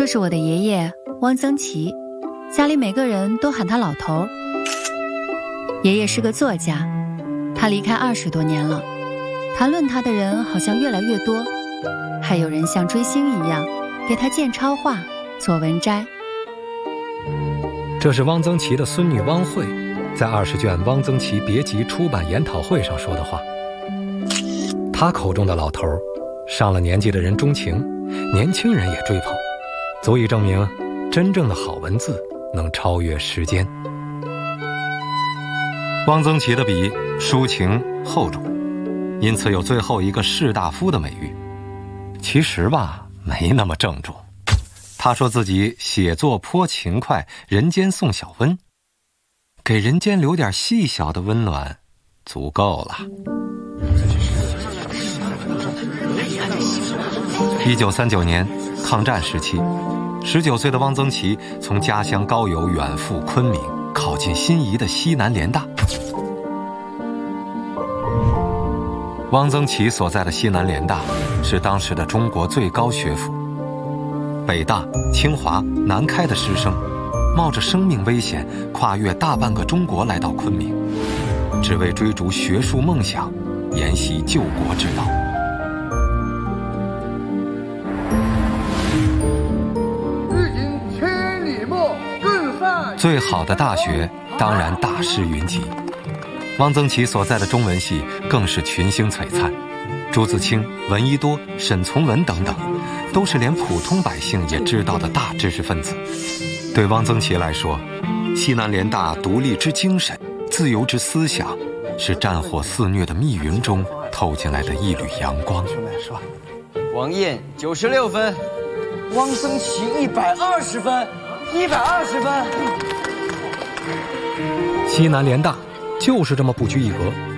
这是我的爷爷汪曾祺，家里每个人都喊他老头。爷爷是个作家，他离开20多年了，谈论他的人好像越来越多，还有人像追星一样给他建超话、做文摘。 这是汪曾祺的孙女汪慧在20卷《汪曾祺别集》出版研讨会上说的话。他口中的老头，上了年纪的人钟情，年轻人也追捧，足以证明真正的好文字能超越时间。汪曾祺的笔抒情厚重，因此有最后一个士大夫的美誉。其实吧，没那么郑重。他说自己写作颇勤快，人间送小温，给人间留点细小的温暖足够了。1939年抗战时期，19岁的汪曾祺从家乡高邮远赴昆明，考进心仪的西南联大。汪曾祺所在的西南联大是当时的中国最高学府，北大、清华、南开的师生冒着生命危险，跨越大半个中国来到昆明，只为追逐学术梦想，研习救国之道。最好的大学当然大师云集，汪曾祺所在的中文系更是群星璀璨，朱自清、闻一多、沈从文等等，都是连普通百姓也知道的大知识分子。对汪曾祺来说，西南联大独立之精神、自由之思想，是战火肆虐的密云中透进来的一缕阳光。 王燕96分，汪曾祺120分，120分。 西南联大就是这么不拘一格，